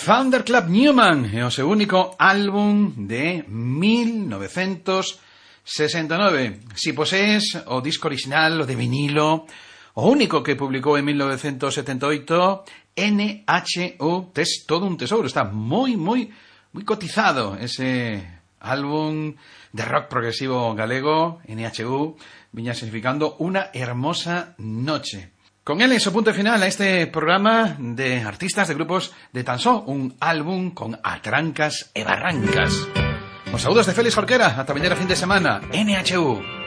Thunderclap Newman é o seu único álbum de 1969. Si posees o disco original, o de vinilo, o único que publicou en 1978, NHU, tes todo un tesouro, está moi cotizado ese álbum de rock progresivo galego. NHU viña significando Una hermosa noche. Con él es o punto final a este programa de artistas de grupos de tan só un álbum con atrancas e barrancas. Os saúdos de Félix Jorquera, ata mañana fin de semana. NHU.